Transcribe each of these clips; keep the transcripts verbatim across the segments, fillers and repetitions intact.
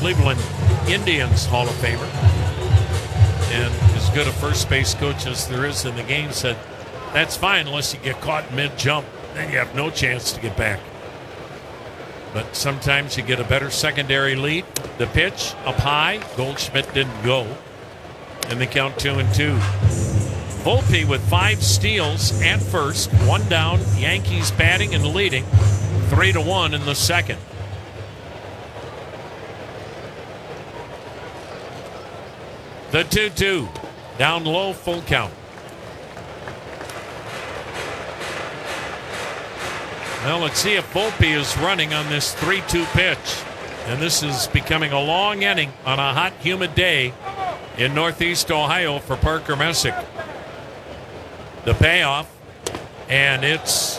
Cleveland Indians Hall of Famer and as good a first base coach as there is in the game, said, that's fine unless you get caught mid-jump. Then you have no chance to get back. But sometimes you get a better secondary lead. The pitch up high. Goldschmidt didn't go. And they count two and two. Volpe with five steals at first. One down. Yankees batting and leading. Three to one in the second. The two two. Down low, full count. Well, let's see if Volpe is running on this three two pitch. And this is becoming a long inning on a hot, humid day in Northeast Ohio for Parker Messick. The payoff, and it's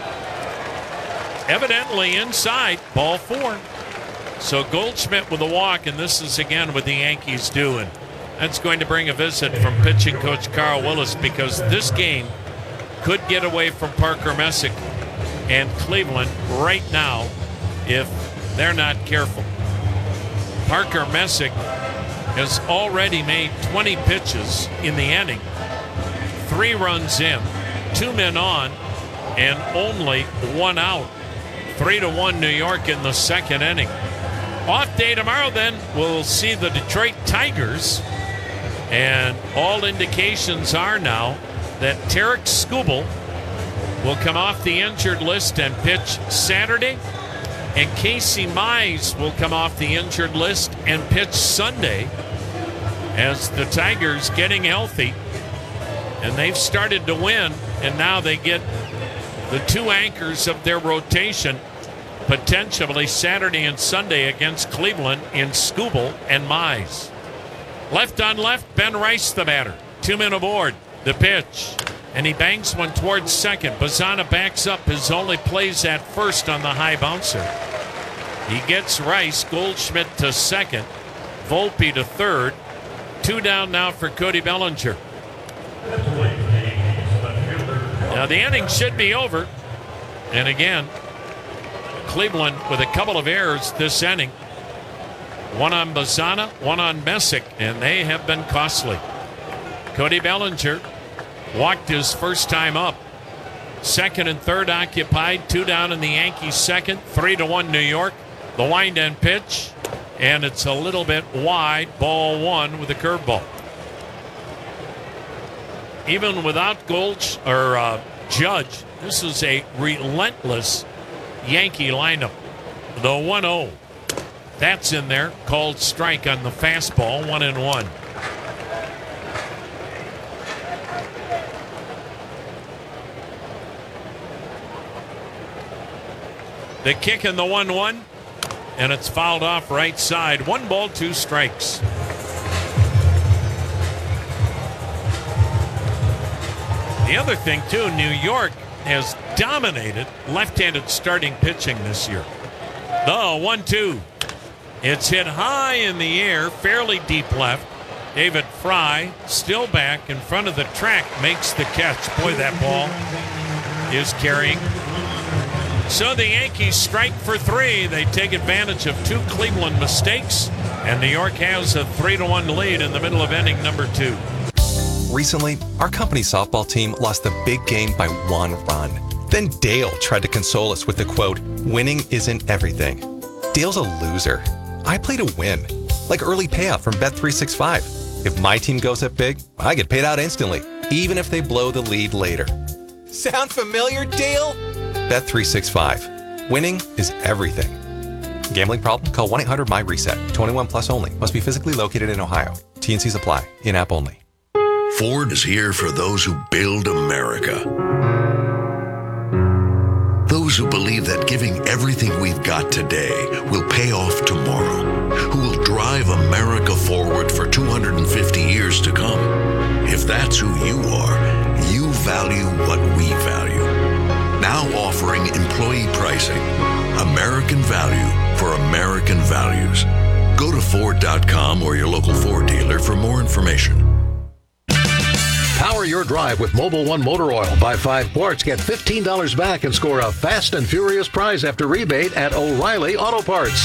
evidently inside, ball four. So Goldschmidt with a walk, and this is again what the Yankees do. And that's going to bring a visit from pitching coach Carl Willis, because this game could get away from Parker Messick and Cleveland right now if they're not careful. Parker Messick has already made twenty pitches in the inning. Three runs in, two men on, and only one out. Three to one New York in the second inning. Off day tomorrow, then we'll see the Detroit Tigers. And all indications are now that Tarek Skubal will come off the injured list and pitch Saturday. And Casey Mize will come off the injured list and pitch Sunday, as the Tigers getting healthy. And they've started to win, and now they get the two anchors of their rotation potentially Saturday and Sunday against Cleveland in Skubal and Mize. Left on left, Ben Rice the batter. Two men aboard. The pitch. And he bangs one towards second. Bazzana backs up. His only plays at first on the high bouncer. He gets Rice. Goldschmidt to second. Volpe to third. Two down now for Cody Bellinger. Now the inning should be over. And again, Cleveland with a couple of errors this inning. One on Bazzana, one on Messick, and they have been costly. Cody Bellinger walked his first time up. Second and third occupied. Two down in the Yankees second. Three to one New York. The wind and pitch. And it's a little bit wide. Ball one with a curveball. Even without Gold or uh, Judge, this is a relentless Yankee lineup. The one oh. That's in there. Called strike on the fastball. One and one. The kick in the one one. And it's fouled off right side. One ball, two strikes. The other thing, too, New York has dominated left-handed starting pitching this year. The one two. It's hit high in the air, fairly deep left. David Fry, still back in front of the track, makes the catch. Boy, that ball is carrying. So the Yankees strike for three. They take advantage of two Cleveland mistakes, and New York has a three to one lead in the middle of inning number two. Recently, our company's softball team lost the big game by one run. Then Dale tried to console us with the quote, "Winning isn't everything." Dale's a loser. I play to win, like early payout from Bet three sixty-five. If my team goes up big, I get paid out instantly, even if they blow the lead later. Sound familiar, Dale? Bet three sixty-five. Winning is everything. Gambling problem? Call one eight hundred M Y reset. twenty-one plus only. Must be physically located in Ohio. T N Cs apply. In-app only. Ford is here for those who build America. Those who believe that giving everything we've got today will pay off tomorrow. Who will drive America forward for two hundred fifty years to come. If that's who you are, you value what we value. Now offering employee pricing. American value for American values. Go to Ford dot com or your local Ford dealer for more information. Power your drive with Mobil one Motor Oil. Buy five quarts, get fifteen dollars back, and score a fast and furious prize after rebate at O'Reilly Auto Parts.